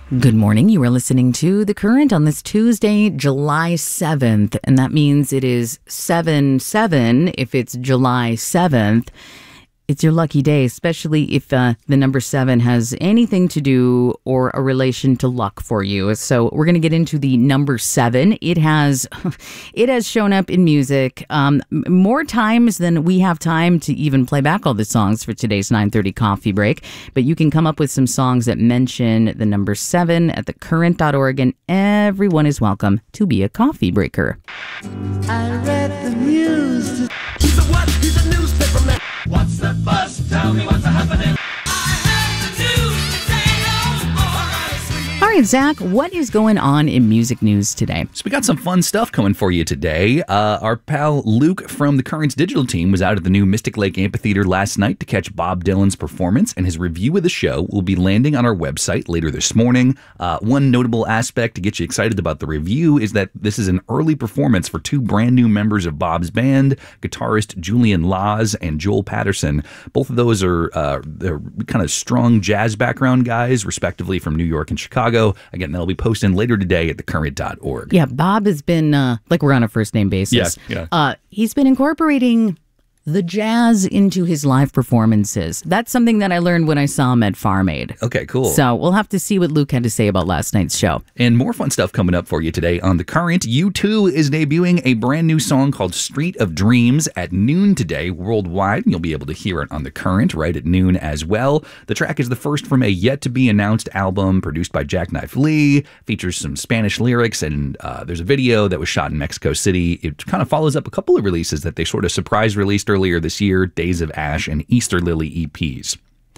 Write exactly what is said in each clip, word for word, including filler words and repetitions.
Good morning. You are listening to The Current on this Tuesday, July seventh, and that means it is seven seven if it's July seventh. It's your lucky day, especially if uh, the number seven has anything to do or a relation to luck for you. So we're going to get into the number seven. It has it has shown up in music um, more times than we have time to even play back all the songs for today's nine thirty coffee break. But you can come up with some songs that mention the number seven at the current dot org, and everyone is welcome to be a coffee breaker. I read the news. He's a what? He's a newspaper man. What's the buzz? Tell me what's happening. I heard the news today. Oh, All right, Zach, what is going on in music news today? So we got some fun stuff coming for you today. Uh, our pal Luke from the Current's digital team was out at the new Mystic Lake Amphitheater last night to catch Bob Dylan's performance, and his review of the show will be landing on our website later this morning. Uh, one notable aspect to get you excited about the review is that this is an early performance for two brand new members of Bob's band, guitarist Julian Laws and Joel Patterson. Both of those are uh, they're kind of strong jazz background guys, respectively, from New York and Chicago. Again, that'll be posted later today at the current dot org. Yeah, Bob has been, uh, like we're on a first name basis. Yeah, yeah. Uh, he's been incorporating the jazz into his live performances. That's something that I learned when I saw him at Farm Aid. Okay, cool. So we'll have to see what Luke had to say about last night's show. And more fun stuff coming up for you today on The Current. U two is debuting a brand new song called Street of Dreams at noon today worldwide. You'll be able to hear it on The Current right at noon as well. The track is the first from a yet-to-be-announced album produced by Jackknife Lee, features some Spanish lyrics, and uh, there's a video that was shot in Mexico City. It kind of follows up a couple of releases that they sort of surprise released earlier this year, Days of Ash and Easter Lily E Ps.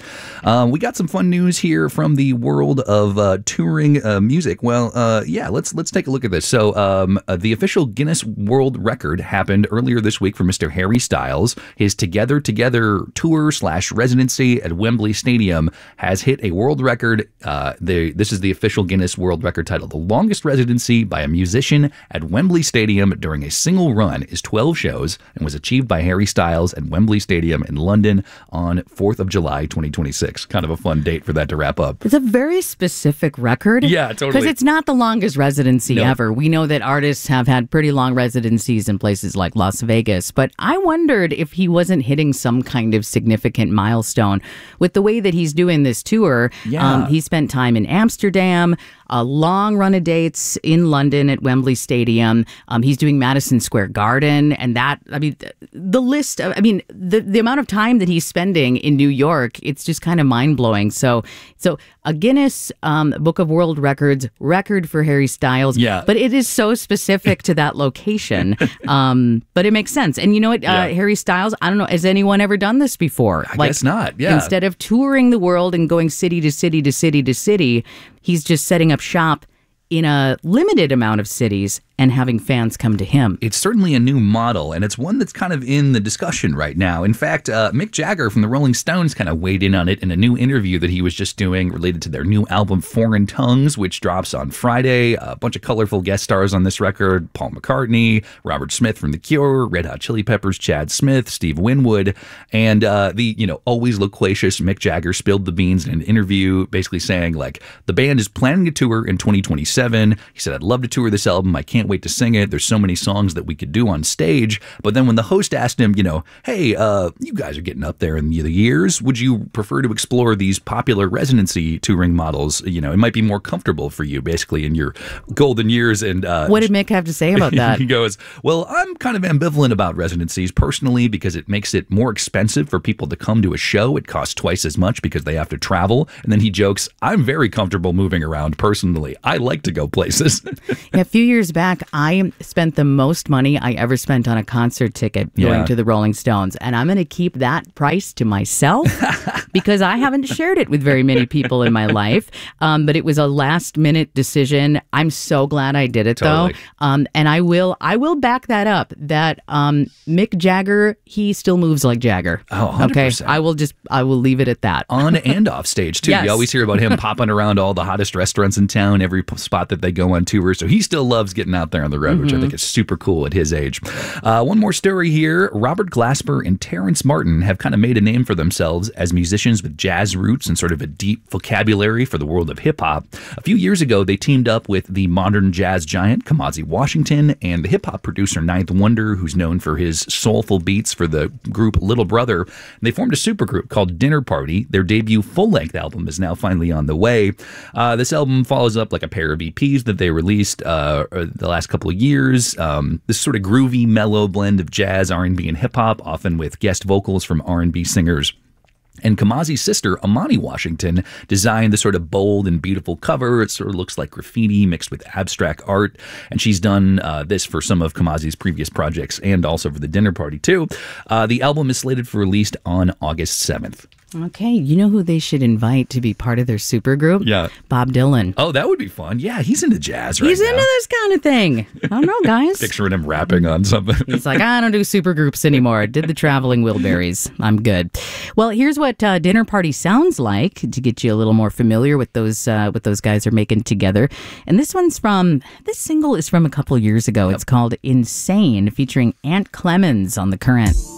Uh, we got some fun news here from the world of uh, touring uh, music. Well, uh, yeah, let's let's take a look at this. So, um, uh, the official Guinness World Record happened earlier this week for Mister Harry Styles. His Together Together tour slash residency at Wembley Stadium has hit a world record. Uh, the, this is the official Guinness World Record title. The longest residency by a musician at Wembley Stadium during a single run is twelve shows and was achieved by Harry Styles at Wembley Stadium in London on fourth of July, twenty twenty-six. Kind of a fun date for that to wrap up. It's a very specific record. Yeah, totally. Because it's not the longest residency No. ever. We know that artists have had pretty long residencies in places like Las Vegas, but I wondered if he wasn't hitting some kind of significant milestone with the way that he's doing this tour. Yeah. Um, he spent time in Amsterdam, a long run of dates in London at Wembley Stadium. Um, he's doing Madison Square Garden, and that, I mean, the list, of, I mean, the, the amount of time that he's spending in New York, it's just kind of mind-blowing. So, so a Guinness um, Book of World Records record for Harry Styles, Yeah. but it is so specific to that location. Um, but it makes sense. And you know what, uh, Yeah. Harry Styles, I don't know, has anyone ever done this before? I guess not, yeah. Instead of touring the world and going city to city to city to city, he's just setting up shop in a limited amount of cities and having fans come to him. It's certainly a new model, and it's one that's kind of in the discussion right now. In fact, uh, Mick Jagger from the Rolling Stones kind of weighed in on it in a new interview that he was just doing related to their new album, Foreign Tongues, which drops on Friday. A bunch of colorful guest stars on this record: Paul McCartney, Robert Smith from The Cure, Red Hot Chili Peppers, Chad Smith, Steve Winwood, and uh, the, you know, always loquacious Mick Jagger spilled the beans in an interview, basically saying, like, the band is planning a tour in twenty twenty-seven. He said, I'd love to tour this album. I can't wait to sing it. There's so many songs that we could do on stage. But then when the host asked him, you know, hey, uh, you guys are getting up there in the years. Would you prefer to explore these popular residency touring models? You know, it might be more comfortable for you, basically, in your golden years. And uh, What did Mick have to say about that? he goes, well, I'm kind of ambivalent about residencies personally because it makes it more expensive for people to come to a show. It costs twice as much because they have to travel. And then he jokes, I'm very comfortable moving around personally. I like to go places. Yeah, a few years back, I spent the most money I ever spent on a concert ticket going Yeah. to the Rolling Stones. And I'm going to keep that price to myself because I haven't shared it with very many people in my life. Um, but it was a last minute decision. I'm so glad I did it, Totally. though. Um, and I will I will back that up, that um, Mick Jagger, he still moves like Jagger. Oh, one hundred percent. Okay, I will just, I will leave it at that. On and off stage, too. Yes. You always hear about him popping around all the hottest restaurants in town, every p- spot that they go on tour. So he still loves getting out out there on the road, mm-hmm. which I think is super cool at his age. Uh, one more story here. Robert Glasper and Terrence Martin have kind of made a name for themselves as musicians with jazz roots and sort of a deep vocabulary for the world of hip-hop. A few years ago, they teamed up with the modern jazz giant Kamasi Washington and the hip-hop producer Ninth Wonder, who's known for his soulful beats for the group Little Brother. And they formed a supergroup called Dinner Party. Their debut full-length album is now finally on the way. Uh, this album follows up like a pair of E Ps that they released uh, the last couple of years. Um, this sort of groovy, mellow blend of jazz, R and B, and hip-hop, often with guest vocals from R and B singers. And Kamasi's sister, Amani Washington, designed the sort of bold and beautiful cover. It sort of looks like graffiti mixed with abstract art. And she's done uh, this for some of Kamasi's previous projects and also for the Dinner Party, too. Uh, the album is slated for release on August seventh. Okay, you know who they should invite to be part of their supergroup? Yeah. Bob Dylan. Oh, that would be fun. Yeah, he's into jazz right He's now. into this kind of thing. I don't know, guys. Picturing him rapping on something. He's like, I don't do supergroups anymore. I did the Traveling Wilburys. I'm good. Well, here's what uh, Dinner Party sounds like to get you a little more familiar with those uh, what those guys are making together. And this one's from, this single is from a couple years ago. Yep. It's called Insane, featuring Ant Clemens on The Current.